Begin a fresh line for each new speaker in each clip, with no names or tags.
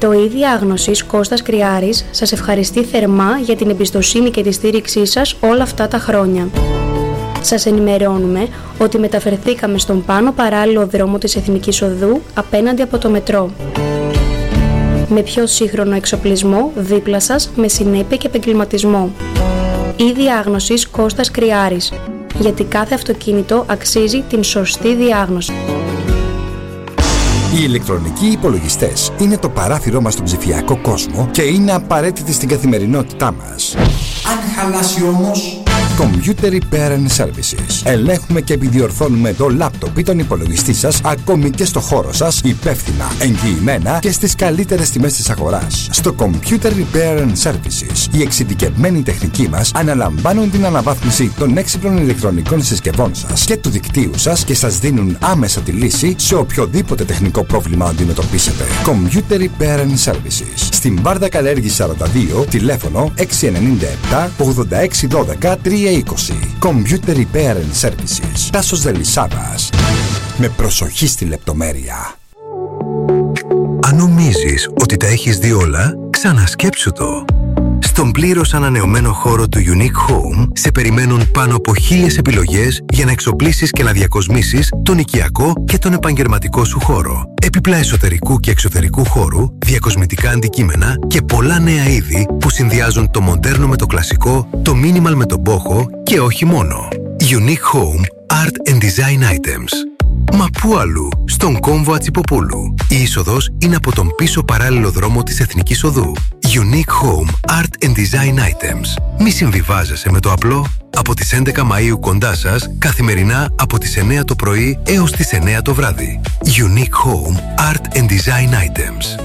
Το ίδιο Άγνωσης Κώστας Κρυάρης σας ευχαριστεί θερμά για την εμπιστοσύνη και τη στήριξή σας όλα αυτά τα χρόνια. Σας ενημερώνουμε ότι μεταφερθήκαμε στον πάνω παράλληλο δρόμο της Εθνικής Οδού απέναντι από το μετρό. Με πιο σύγχρονο εξοπλισμό δίπλα σας, με συνέπεια και επαγγελματισμό. Ήδη Άγνωσης Κώστας Κρυάρης, γιατί κάθε αυτοκίνητο αξίζει την σωστή διάγνωση.
Οι ηλεκτρονικοί υπολογιστές είναι το παράθυρό μας στον ψηφιακό κόσμο και είναι απαραίτητοι στην καθημερινότητά μας. Αν χαλάσει όμως... Computer Repair and Services. Ελέγχουμε και επιδιορθώνουμε το λάπτοπ ή τον υπολογιστή σας, ακόμη και στο χώρο σας, υπεύθυνα, εγγυημένα και στις καλύτερες τιμές της αγοράς. Στο Computer Repair and Services, οι εξειδικευμένοι τεχνικοί μας αναλαμβάνουν την αναβάθμιση των έξυπνων ηλεκτρονικών συσκευών σας και του δικτύου σας και σας δίνουν άμεσα τη λύση σε οποιοδήποτε τεχνικό πρόβλημα αντιμετωπίσετε. Computer Repair and Services. Στην Βάρδα Καλέργη 42, τηλέφωνο 697 8612 320. Computer Repair and Services. Τάσος Δελισσάδας. Με προσοχή στη λεπτομέρεια.
Αν νομίζεις ότι τα έχεις δει όλα, ξανασκέψου το. Στον πλήρως ανανεωμένο χώρο του Unique Home σε περιμένουν πάνω από 1000 επιλογές για να εξοπλίσεις και να διακοσμήσεις τον οικιακό και τον επαγγελματικό σου χώρο. Έπιπλα εσωτερικού και εξωτερικού χώρου, διακοσμητικά αντικείμενα και πολλά νέα είδη που συνδυάζουν το μοντέρνο με το κλασικό, το minimal με το μπόχο και όχι μόνο. Unique Home Art and Design Items. Μα πού αλλού, στον κόμβο Ατσιποπούλου. Η είσοδος είναι από τον πίσω παράλληλο δρόμο της Εθνικής Οδού. Unique Home Art and Design Items. Μη συμβιβάζεσαι με το απλό. Από τις 11 Μαΐου κοντά σας, καθημερινά από τις 9 το πρωί έως τις 9 το βράδυ. Unique Home Art and Design Items.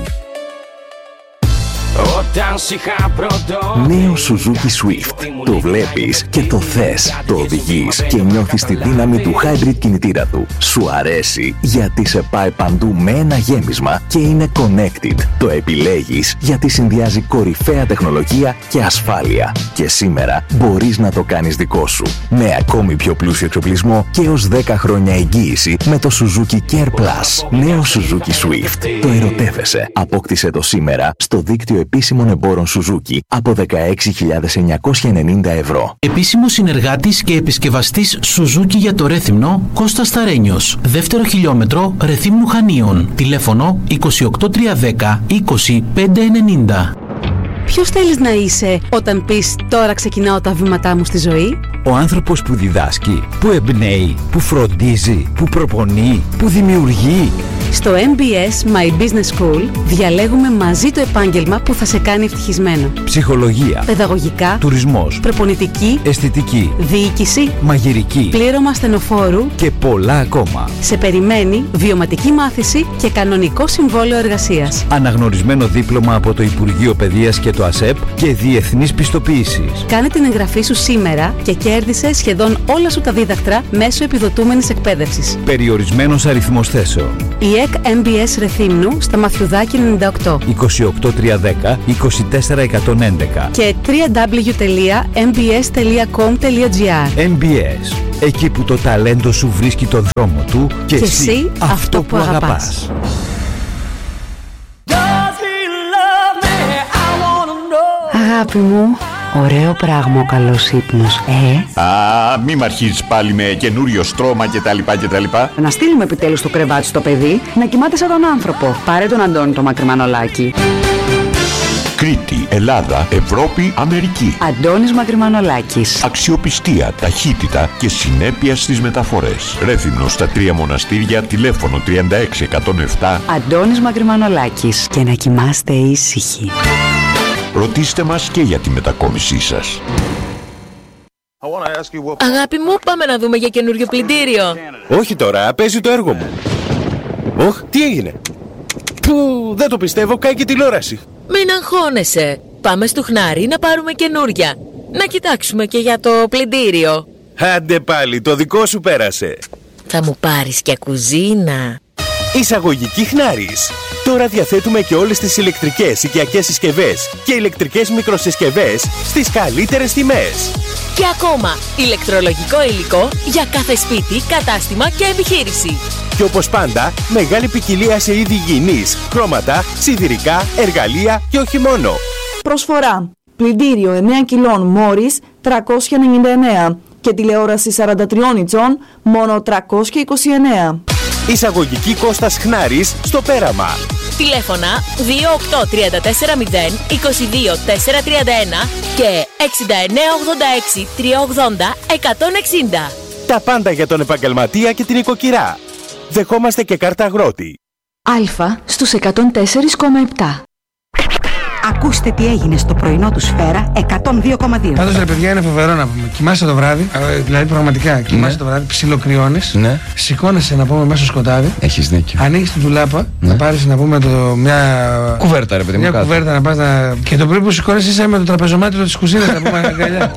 Νέο Suzuki Swift. Το βλέπεις και το θες. Το οδηγείς και νιώθεις τη δύναμη του hybrid κινητήρα του. Σου αρέσει γιατί σε πάει παντού με ένα γέμισμα και είναι connected. Το επιλέγεις γιατί συνδυάζει κορυφαία τεχνολογία και ασφάλεια. Και σήμερα μπορείς να το κάνεις δικό σου. Με ακόμη πιο πλούσιο εξοπλισμό και έως 10 χρόνια εγγύηση με το Suzuki Care Plus. Νέο Suzuki Swift. Το ερωτεύεσαι. Απόκτησε το σήμερα στο δίκτυο επίσημων εμπόρων Suzuki από 16.990 ευρώ.
Επίσημος συνεργάτης και επισκευαστής Suzuki για το Ρέθυμνο, Κώστας Ταρένιος. Δεύτερο χιλιόμετρο Ρεθύμνου Χανίων. Τηλέφωνο 28310 20590.
Ποιος θέλεις να είσαι όταν πεις «Τώρα ξεκινάω τα βήματά μου στη ζωή»?
Ο άνθρωπος που διδάσκει, που εμπνέει, που φροντίζει, που προπονεί, που δημιουργεί.
Στο MBS My Business School διαλέγουμε μαζί το επάγγελμα που θα σε κάνει ευτυχισμένο.
Ψυχολογία,
παιδαγωγικά,
τουρισμός,
προπονητική,
αισθητική,
διοίκηση,
μαγειρική,
πλήρωμα ασθενοφόρου
και πολλά ακόμα.
Σε περιμένει βιωματική μάθηση και κανονικό συμβόλαιο εργασίας.
Αναγνωρισμένο δίπλωμα από το Υπουργείο Παιδείας και το ΑΣΕΠ και διεθνής πιστοποίησης.
Κάνε την εγγραφή σου σήμερα και κέρδισε σχεδόν όλα σου τα δίδακτρα μέσω επιδοτούμενης εκπαίδευσης.
Περιορισμένος αριθμός θέσεων.
Η ΕΚ MBS Ρεθύμνου στα Μαθιουδάκη 98
28310 24111
και www.mbs.com.gr.
MBS. Εκεί που το ταλέντο σου βρίσκει τον δρόμο του και εσύ αυτό που αγαπάς.
Αγάπη μου, ωραίο πράγμα ο καλός ύπνος,
μη μ' αρχίζεις πάλι με καινούριο στρώμα κτλ.
Να στείλουμε επιτέλους το κρεβάτι στο παιδί να κοιμάται σαν τον άνθρωπο. Πάρε τον Αντώνη το Μακρυμανολάκη.
Κρήτη, Ελλάδα, Ευρώπη, Αμερική.
Αντώνης Μακρυμανολάκης.
Αξιοπιστία, ταχύτητα και συνέπεια στις μεταφορές. Ρέθυμνο στα 3 μοναστήρια, τηλέφωνο 36107.
Αντώνης Μακρυμανολάκης. Και να κοιμάστε ήσυχοι.
Ρωτήστε μας και για τη μετακόμισή σας.
Αγάπη μου, πάμε να δούμε για καινούριο πλυντήριο.
Όχι τώρα, παίζει το έργο μου. Τι έγινε? Δεν το πιστεύω, κάει και τηλεόραση.
Μην αγχώνεσαι. Πάμε στο Χνάρι να πάρουμε καινούρια. Να κοιτάξουμε και για το πλυντήριο.
Άντε πάλι, το δικό σου πέρασε.
Θα μου πάρεις και κουζίνα.
Εισαγωγική Χνάρης. Τώρα διαθέτουμε και όλες τις ηλεκτρικές οικιακές συσκευές και ηλεκτρικές μικροσυσκευές στις καλύτερες τιμές.
Και ακόμα, ηλεκτρολογικό υλικό για κάθε σπίτι, κατάστημα και επιχείρηση.
Και όπως πάντα, μεγάλη ποικιλία σε είδη υγιεινής, χρώματα, σιδηρικά, εργαλεία και όχι μόνο.
Προσφορά. Πλυντήριο 9 κιλών Μόρις 399 και τηλεόραση 43 ιντσών μόνο 329.
Εισαγωγική Κώστας Χνάρης στο Πέραμα.
Τηλέφωνα 28340 22431 και 6986 380 160.
Τα πάντα για τον επαγγελματία και την οικοκυρά. Δεχόμαστε και κάρτα αγρότη.
Αλφα στους 104,7. Ακούστε τι έγινε στο πρωινό του Σφαίρα 102,2.
Πάντως ρε παιδιά είναι φοβερό να πούμε. Κοιμάσαι το βράδυ, δηλαδή πραγματικά κοιμάσαι το βράδυ, ψιλοκριώνεις, σηκώνεσαι να πούμε μέσα στο σκοτάδι.
Έχεις δίκιο.
Ανοίγεις την τουλάπα, να πάρεις να πούμε μια
κουβέρτα ρε παιδί μου.
Μια κουβέρτα να πας να. Και το πρωί που σηκώνεσαι είσαι με το τραπεζομάτιλο της κουζίνας να πούμε αγκαλιά.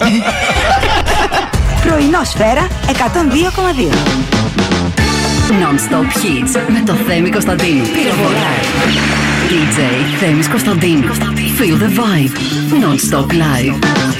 Πρωινό Σφαίρα 102,2. Non-stop hits με το Θέμη Κωνσταντίνου. Πυροβολά. DJ Θέμης Κωνσταντίνου. Feel the vibe. Non-stop live.